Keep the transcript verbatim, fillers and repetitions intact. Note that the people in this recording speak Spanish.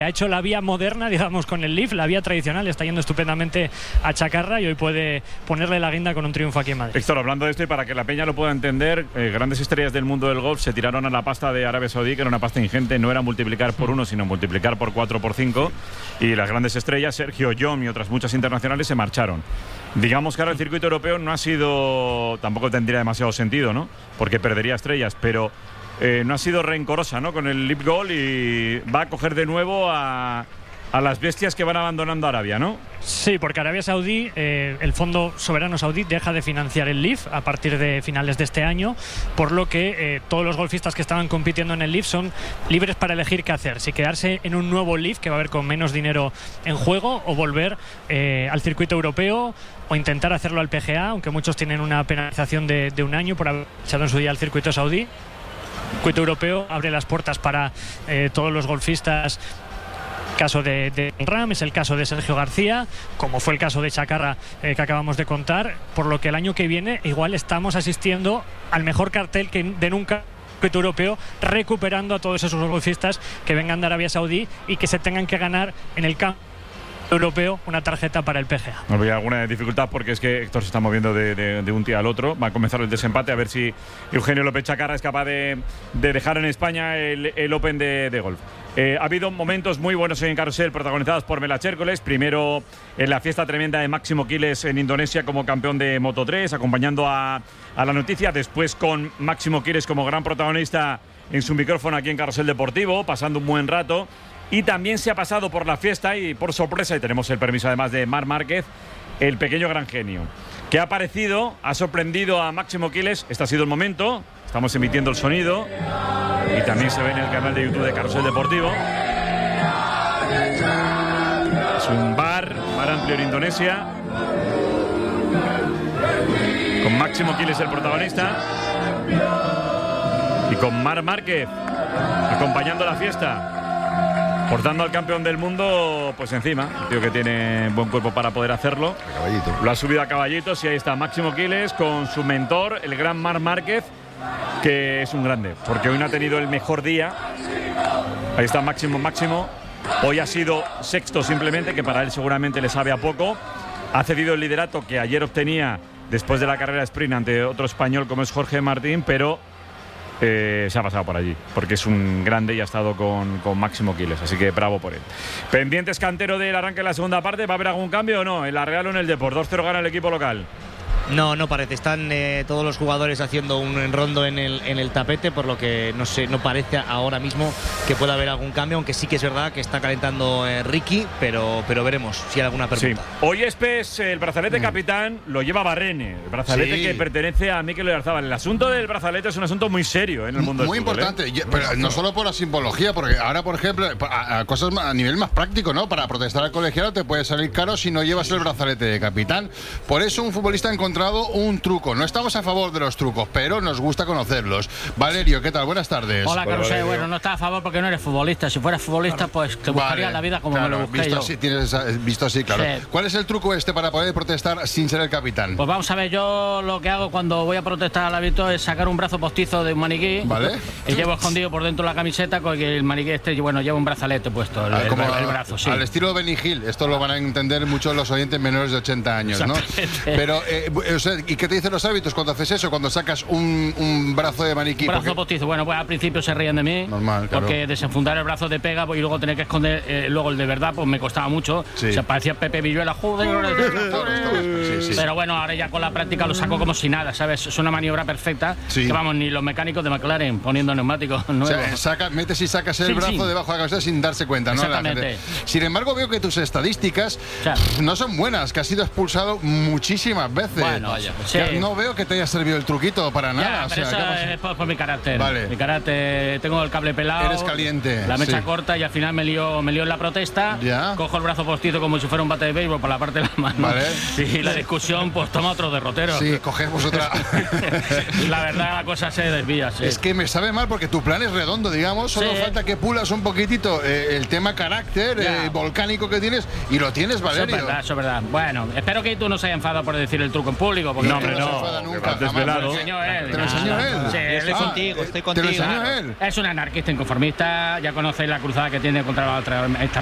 Ha hecho la vía moderna, digamos, con el Leaf, la vía tradicional, está yendo estupendamente a Chacarra y hoy puede ponerle la guinda con un triunfo aquí en Madrid. Héctor, hablando de esto y para que la peña lo pueda entender, eh, grandes estrellas del mundo del golf se tiraron a la pasta de Arabia Saudí, que era una pasta ingente, no era multiplicar por uno, sino multiplicar por cuatro, por cinco, y las grandes estrellas, Sergio Yom y otras muchas internacionales, se marcharon. Digamos que ahora el circuito europeo no ha sido, tampoco tendría demasiado sentido, ¿no? Porque perdería estrellas, pero Eh, no ha sido rencorosa, ¿no?, con el Leaf Goal y va a coger de nuevo a, a las bestias que van abandonando Arabia, ¿no? Sí, porque Arabia Saudí, eh, el Fondo Soberano Saudí deja de financiar el Leaf a partir de finales de este año, por lo que eh, todos los golfistas que estaban compitiendo en el Leaf son libres para elegir qué hacer, si quedarse en un nuevo Leaf que va a haber con menos dinero en juego o volver eh, al circuito europeo o intentar hacerlo al P G A, aunque muchos tienen una penalización de, de un año por haber echado en su día al circuito saudí. El circuito europeo abre las puertas para eh, todos los golfistas. El caso de, de Ram es el caso de Sergio García, como fue el caso de Chacarra eh, que acabamos de contar, por lo que el año que viene igual estamos asistiendo al mejor cartel que de nunca el circuito europeo, recuperando a todos esos golfistas que vengan de Arabia Saudí y que se tengan que ganar en el campo europeo una tarjeta para el P G A. No había alguna dificultad porque es que Héctor se está moviendo de, de, de un día al otro. Va a comenzar el desempate, a ver si Eugenio López Chacarra es capaz de, de dejar en España el, el Open de, de golf. Eh, ha habido momentos muy buenos en Carrusel protagonizados por Melache Hércules. Primero en la fiesta tremenda de Máximo Quiles en Indonesia como campeón de Moto tres, acompañando a, a la noticia. Después con Máximo Quiles como gran protagonista en su micrófono aquí en Carrusel Deportivo, pasando un buen rato. Y también se ha pasado por la fiesta y por sorpresa, y tenemos el permiso además de Marc Márquez, el pequeño gran genio, que ha aparecido, ha sorprendido a Máximo Quiles. Este ha sido el momento, estamos emitiendo el sonido y también se ve en el canal de YouTube de Carrusel Deportivo. Es un bar, bar amplio en Indonesia, con Máximo Quiles el protagonista y con Marc Márquez acompañando la fiesta, portando al campeón del mundo pues encima, un tío que tiene buen cuerpo para poder hacerlo. Caballito. Lo ha subido a caballitos y ahí está Máximo Quiles con su mentor, el gran Marc Márquez, que es un grande, porque hoy no ha tenido el mejor día. Ahí está Máximo, Máximo. Hoy ha sido sexto simplemente, que para él seguramente le sabe a poco. Ha cedido el liderato que ayer obtenía después de la carrera sprint ante otro español como es Jorge Martín, pero Eh, se ha pasado por allí, porque es un grande y ha estado con, con Máximo Quiles, así que bravo por él. Pendientes, Cantero, del arranque de la segunda parte. ¿Va a haber algún cambio o no? ¿En la Real o en el Depor? dos cero gana el equipo local. No, no parece. Están eh, todos los jugadores haciendo un enrondo en el, en el tapete, por lo que no sé, no parece ahora mismo que pueda haber algún cambio, aunque sí que es verdad que está calentando eh, Ricky, pero, pero veremos si hay alguna pregunta. Sí. Hoy Espes, el brazalete mm. capitán, lo lleva Barrene, el brazalete sí. que pertenece a Mikel Oyarzabal. El asunto del brazalete es un asunto muy serio en el mundo muy del fútbol. Muy importante, ¿eh? pero no solo por la simbología, porque ahora, por ejemplo, a, a cosas a nivel más práctico, ¿no? Para protestar al colegiado te puede salir caro si no llevas el brazalete de capitán. Por eso un futbolista ha encontrado un truco. No estamos a favor de los trucos, pero nos gusta conocerlos. Valerio, ¿qué tal? Buenas tardes. Hola, Carusel. Bueno, no estás a favor porque no eres futbolista. Si fueras futbolista, pues te buscaría vale, la vida como claro, me lo busqué visto yo. Así, tienes visto así, claro. Sí. ¿Cuál es el truco este para poder protestar sin ser el capitán? Pues vamos a ver, yo lo que hago cuando voy a protestar al hábito es sacar un brazo postizo de un maniquí. Vale. Y llevo escondido por dentro de la camiseta con que el maniquí este, bueno, lleva un brazalete puesto, el, como el, el brazo, sí. Al estilo Benny Hill. Esto lo van a entender muchos los oyentes menores de ochenta años, ¿no? Pero, eh, o sea, ¿y qué te dicen los hábitos cuando haces eso, cuando sacas un, un brazo de maniquí? Un brazo porque... postizo. Bueno, pues al principio se ríen de mí. Normal, claro. Porque desenfundar el brazo de pega pues, y luego tener que esconder eh, luego el de verdad, pues me costaba mucho. Sí. O sea, parecía Pepe Villuela. Joder, sí, sí. Pero bueno, ahora ya con la práctica lo saco como si nada, ¿sabes? Es una maniobra perfecta. Sí. Que vamos, ni los mecánicos de McLaren poniendo neumáticos nuevos. O sea, saca, metes y sacas el sí, brazo sí. debajo de la cabeza sin darse cuenta, ¿no? Exactamente. Sin embargo, veo que tus estadísticas o sea, no son buenas, que has sido expulsado muchísimas veces. Bueno, vaya. Sí. No veo que te haya servido el truquito para nada. Ya, pero o sea, eso es por, por mi carácter. Vale. Mi carácter, tengo el cable pelado. Eres caliente. La mecha sí. corta y al final me lío, me lío en la protesta. Ya. Cojo el brazo postizo como si fuera un bate de béisbol por la parte de la mano. Vale. Y la discusión, pues toma otro derrotero. Sí, cogemos otra. La verdad, la cosa se desvía, sí. Es que me sabe mal porque tu plan es redondo, digamos. Solo sí. falta que pulas un poquitito eh, el tema carácter eh, volcánico que tienes y lo tienes, Valerio. Eso es verdad, eso es verdad. Bueno, espero que tú no se haya enfadado por decir el truco en público. Porque no, hombre, no. Nunca, desvelado. Te lo enseñó él. ¿Te lo enseñó él? Sí, estoy ah, contigo, estoy contigo. ¿Te lo enseñó él? Es un anarquista inconformista. Ya conocéis la cruzada que tiene contra la otra. Esta